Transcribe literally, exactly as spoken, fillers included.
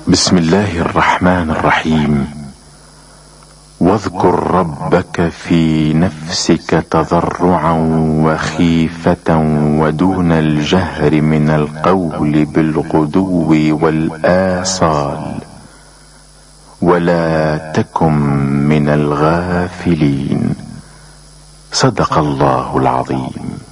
بسم الله الرحمن الرحيم. واذكر ربك في نفسك تضرعا وخيفة ودون الجهر من القول بالغدو والآصال ولا تكن من الغافلين. صدق الله العظيم.